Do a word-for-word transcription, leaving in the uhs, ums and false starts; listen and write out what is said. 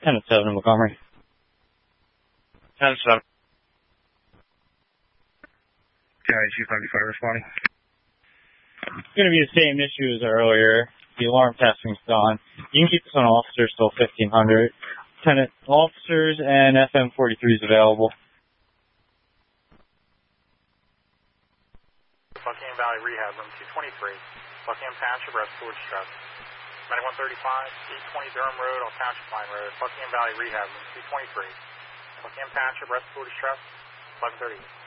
ten and seven in Montgomery. ten and seven. County two fifty-five responding. It's going to be the same issue as earlier. The alarm testing's gone. You can keep this on officers till fifteen hundred. Tenant officers and F M forty-three is available. Buckingham Valley Rehab, room two twenty-three. Buckingham Township, respiratory distress. ninety-one thirty-five, eight twenty Durham Road, Old Township Line Road. Buckingham Valley Rehab, room two twenty-three. Buckingham Township, respiratory distress, eleven thirty-eight.